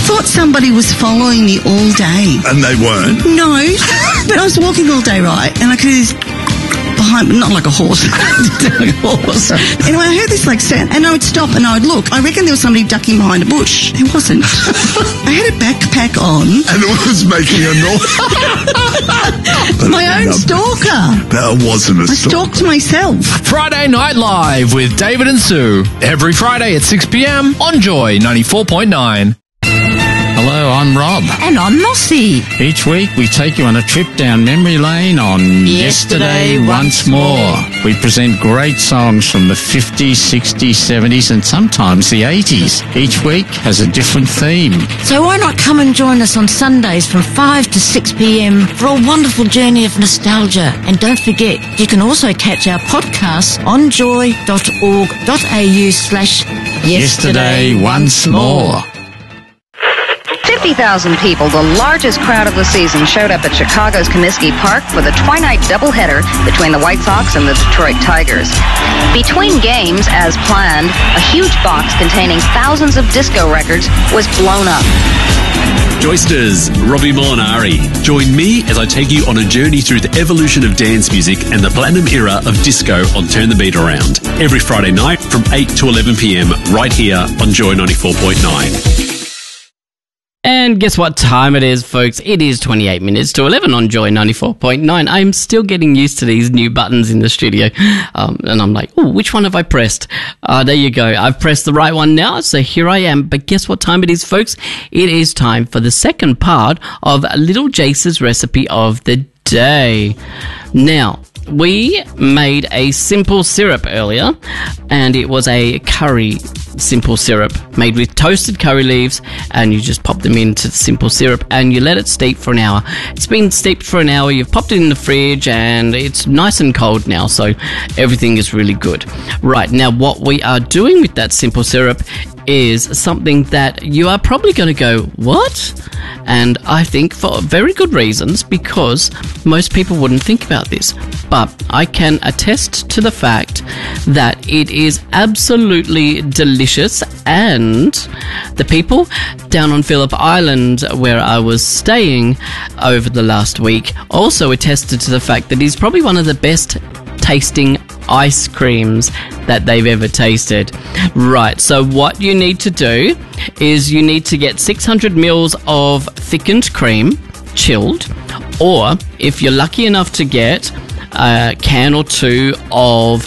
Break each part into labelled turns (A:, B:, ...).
A: thought somebody was following me all day.
B: And they weren't?
A: No, but I was walking all day, right? And I could behind, not like a horse. Like a horse. Anyway, I heard this like sound, and I would stop and I would look. I reckon there was somebody ducking behind a bush. There wasn't. I had a backpack on.
B: And it was making a noise.
A: My own stalker.
B: That wasn't a
A: I
B: stalker.
A: stalked myself.
C: Friday Night Live with David and Sue. Every Friday at 6 p.m. on Joy 94.9.
D: Hello, I'm Rob.
E: And I'm Mossy.
D: Each week we take you on a trip down memory lane on Yesterday Once More. We present great songs from the 50s, 60s, 70s and sometimes the 80s. Each week has a different theme.
E: So why not come and join us on Sundays from 5 to 6 p.m. for a wonderful journey of nostalgia. And don't forget, you can also catch our podcasts on joy.org.au/Yesterday
D: Once More.
F: 50,000 people, the largest crowd of the season, showed up at Chicago's Comiskey Park for the twilight doubleheader between the White Sox and the Detroit Tigers. Between games, as planned, a huge box containing thousands of disco records was blown up.
G: Joysters, Robbie Molinari. Join me as I take you on a journey through the evolution of dance music and the platinum era of disco on Turn the Beat Around. Every Friday night from 8 to 11 p.m. right here on Joy 94.9.
H: And guess what time it is, folks? It is 28 minutes to 11 on Joy 94.9. I'm still getting used to these new buttons in the studio. And I'm like, oh, which one have I pressed? There you go. I've pressed the right one now, so here I am. But guess what time it is, folks? It is time for the second part of Little Jace's recipe of the day. Now, we made a simple syrup earlier, and it was a curry simple syrup made with toasted curry leaves, and you just pop them into the simple syrup and you let it steep for an hour. It's been steeped for an hour, you've popped it in the fridge, and it's nice and cold now, so everything is really good. Right, now what we are doing with that simple syrup is something that you are probably going to go, what? And I think for very good reasons, because most people wouldn't think about this. But I can attest to the fact that it is absolutely delicious, and the people down on Phillip Island, where I was staying over the last week, also attested to the fact that it is probably one of the best tasting ice creams that they've ever tasted. Right, so what you need to do is you need to get 600 mils of thickened cream, chilled, or if you're lucky enough to get a can or two of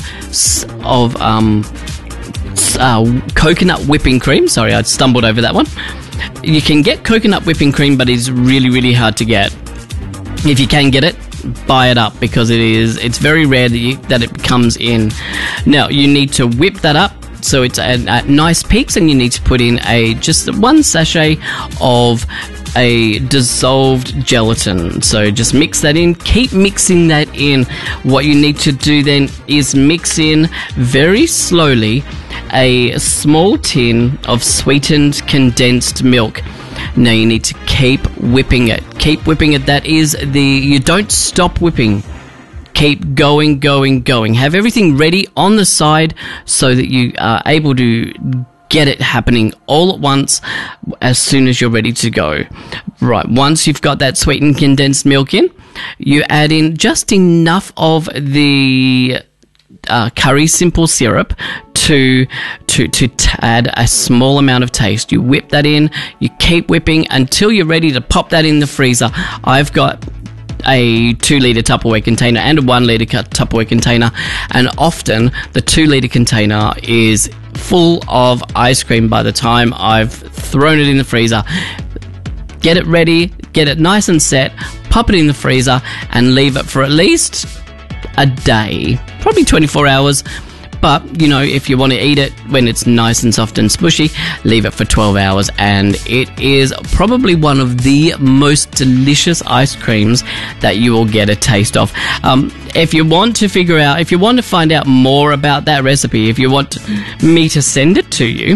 H: coconut whipping cream. Sorry, I stumbled over that one. You can get coconut whipping cream, but it's really, really hard to get. If you can get it, buy it up, because it's very rare that it comes in. Now, you need to whip that up so it's at nice peaks, and you need to put in just one sachet of a dissolved gelatin. So just mix that in, keep mixing that in. What you need to do then is mix in very slowly a small tin of sweetened condensed milk. Now you need to keep whipping it. Keep whipping it. That is you don't stop whipping. Keep going, going, going. Have everything ready on the side so that you are able to get it happening all at once as soon as you're ready to go. Right, once you've got that sweetened condensed milk in, you add in just enough of the curry simple syrup to add a small amount of taste. You whip that in, you keep whipping until you're ready to pop that in the freezer. I've got a 2-litre Tupperware container and a 1-litre Tupperware container, and often the 2-litre container is full of ice cream by the time I've thrown it in the freezer. Get it ready, get it nice and set, pop it in the freezer and leave it for at least a day, probably 24 hours. But, you know, if you want to eat it when it's nice and soft and smushy, leave it for 12 hours. And it is probably one of the most delicious ice creams that you will get a taste of. If you want to find out more about that recipe, if you want me to send it to you,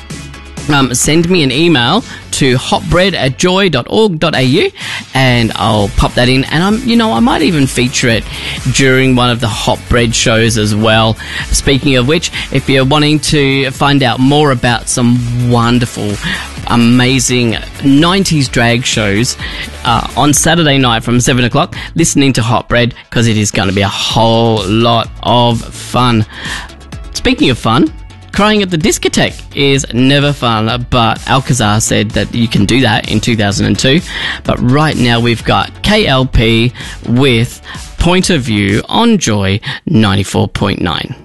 H: send me an email to hotbread@joy.org.au and I'll pop that in, and I might even feature it during one of the Hot Bread shows as well. Speaking of which, if you're wanting to find out more about some wonderful amazing 90s drag shows on Saturday night from 7 o'clock, listening to Hot Bread, because it is going to be a whole lot of fun. Speaking of fun, crying at the discotheque is never fun, but Alcazar said that you can do that in 2002. But right now we've got KLP with Point of View on Joy 94.9.